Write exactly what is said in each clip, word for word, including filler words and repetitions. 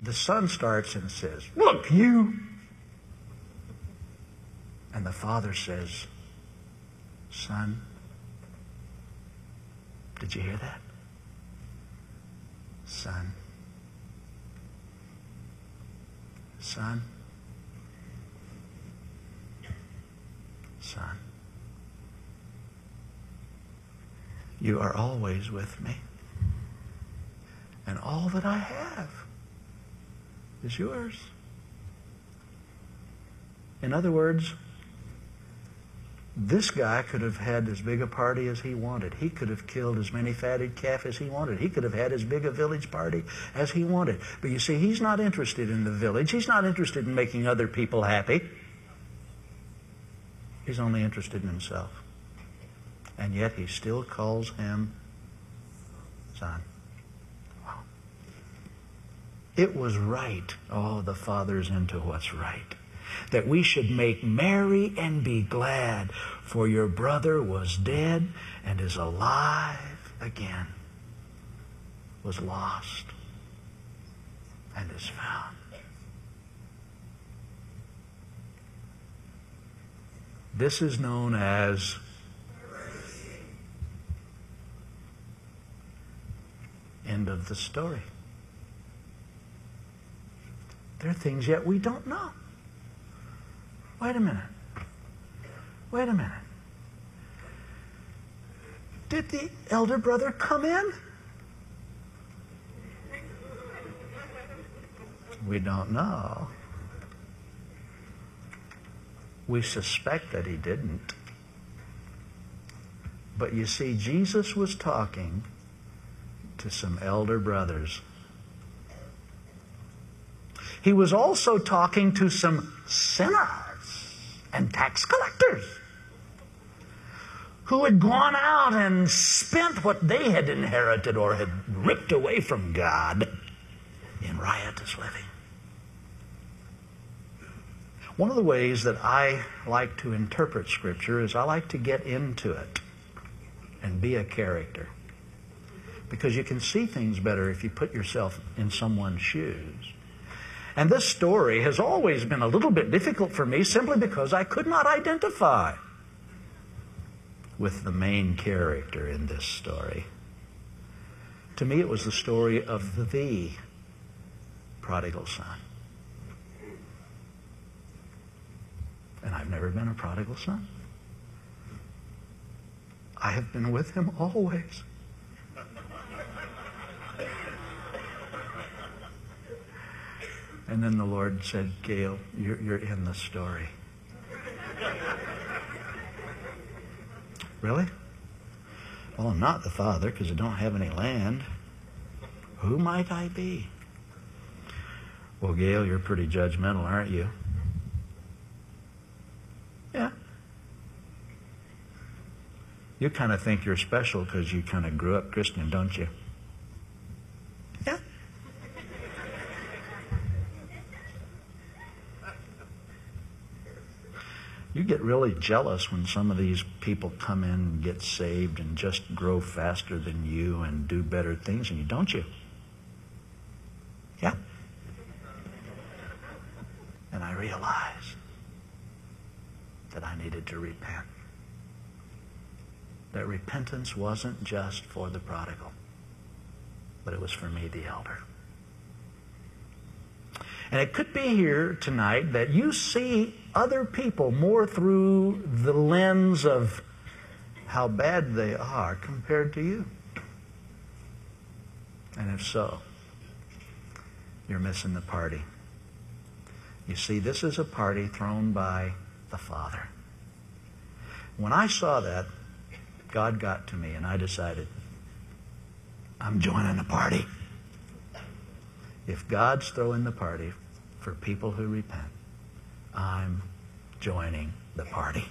The son starts and says, "Look, you." And the father says, "Son, did you hear that? Son, son, son, you are always with me, and all that I have is yours." In other words, this guy could have had as big a party as he wanted. He could have killed as many fatted calf as he wanted. He could have had as big a village party as he wanted. But you see, he's not interested in the village. He's not interested in making other people happy. He's only interested in himself. And yet he still calls him son. Wow. It was right. Oh, the Father's into what's right. That we should make merry and be glad, for your brother was dead and is alive again, was lost and is found. This is known as end of the story. There are things yet we don't know. Wait a minute. Wait a minute. Did the elder brother come in? We don't know. We suspect that he didn't. But you see, Jesus was talking to some elder brothers. He was also talking to some sinners and tax collectors who had gone out and spent what they had inherited or had ripped away from God in riotous living. One of the ways that I like to interpret Scripture is I like to get into it and be a character. Because you can see things better if you put yourself in someone's shoes. And this story has always been a little bit difficult for me simply because I could not identify with the main character in this story. To me, it was the story of the prodigal son. And I've never been a prodigal son. I have been with him always. And then the Lord said, "Gail, you're, you're in the story." Really? Well, I'm not the father because I don't have any land. Who might I be? Well, Gail, you're pretty judgmental, aren't you? Yeah. You kind of think you're special because you kind of grew up Christian, don't you? Yeah. You get really jealous when some of these people come in and get saved and just grow faster than you and do better things than you, don't you? Yeah. And I realized that I needed to repent. That repentance wasn't just for the prodigal, but it was for me, the elder. And it could be here tonight that you see other people more through the lens of how bad they are compared to you. And if so, you're missing the party. You see, this is a party thrown by the Father. When I saw that, God got to me and I decided, I'm joining the party. If God's throwing the party for people who repent, I'm joining the party.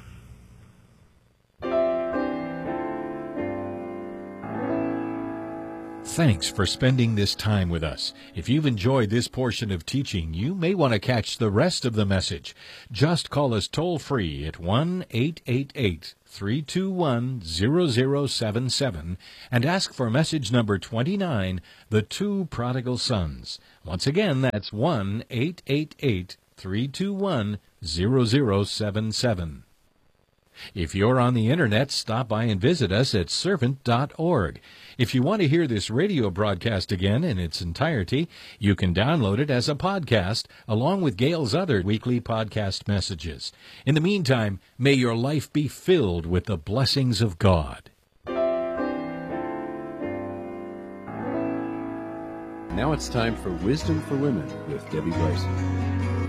Thanks for spending this time with us. If you've enjoyed this portion of teaching, you may want to catch the rest of the message. Just call us toll-free at one eight eight eight, three two one, zero zero seven seven and ask for message number twenty-nine, The Two Prodigal Sons. Once again, that's one eight eight eight, three two one, zero zero seven seven. If you're on the Internet, stop by and visit us at servant dot org. If you want to hear this radio broadcast again in its entirety, you can download it as a podcast, along with Gail's other weekly podcast messages. In the meantime, may your life be filled with the blessings of God. Now it's time for Wisdom for Women with Debbie Bryson.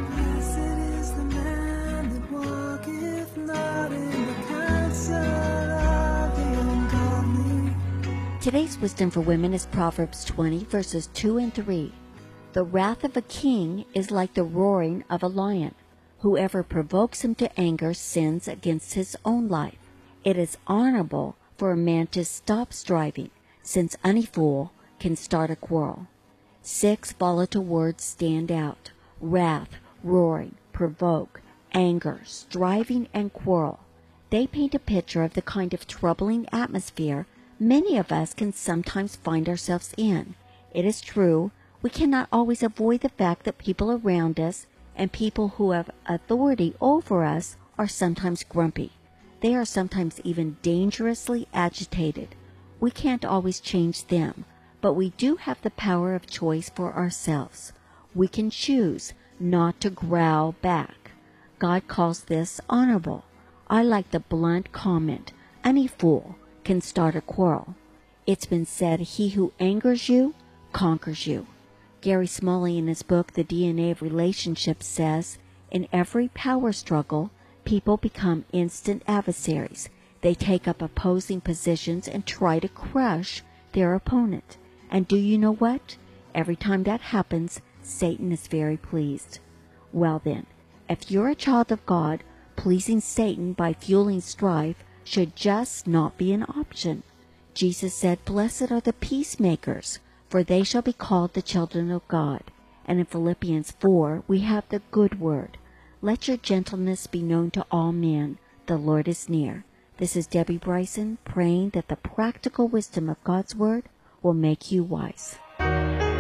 Today's Wisdom for Women is Proverbs twenty, verses two and three. The wrath of a king is like the roaring of a lion. Whoever provokes him to anger sins against his own life. It is honorable for a man to stop striving, since any fool can start a quarrel. Six volatile words stand out: wrath, roaring, provoke, anger, striving, and quarrel. They paint a picture of the kind of troubling atmosphere many of us can sometimes find ourselves in. It is true, we cannot always avoid the fact that people around us and people who have authority over us are sometimes grumpy. They are sometimes even dangerously agitated. We can't always change them, but we do have the power of choice for ourselves. We can choose not to growl back. God calls this honorable. I like the blunt comment, any fool can start a quarrel. It's been said, he who angers you, conquers you. Gary Smalley, in his book, The D N A of Relationships, says, in every power struggle, people become instant adversaries. They take up opposing positions and try to crush their opponent. And do you know what? Every time that happens, Satan is very pleased. Well then, if you're a child of God, pleasing Satan by fueling strife should just not be an option. Jesus said, blessed are the peacemakers, for they shall be called the children of God. And in Philippians four, we have the good word. Let your gentleness be known to all men. The Lord is near. This is Debbie Bryson, praying that the practical wisdom of God's word will make you wise.